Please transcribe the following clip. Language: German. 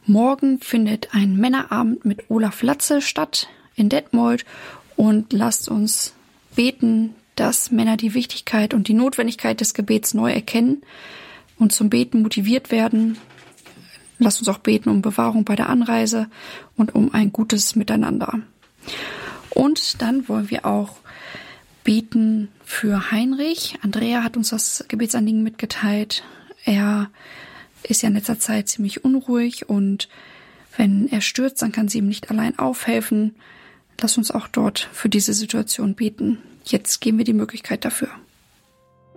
Morgen findet ein Männerabend mit Olaf Latze statt in Detmold und lasst uns beten, dass Männer die Wichtigkeit und die Notwendigkeit des Gebets neu erkennen und zum Beten motiviert werden. Lasst uns auch beten um Bewahrung bei der Anreise und um ein gutes Miteinander. Und dann wollen wir auch beten für Heinrich. Andrea hat uns das Gebetsanliegen mitgeteilt. Er ist ja in letzter Zeit ziemlich unruhig und wenn er stürzt, dann kann sie ihm nicht allein aufhelfen. Lass uns auch dort für diese Situation beten. Jetzt geben wir die Möglichkeit dafür.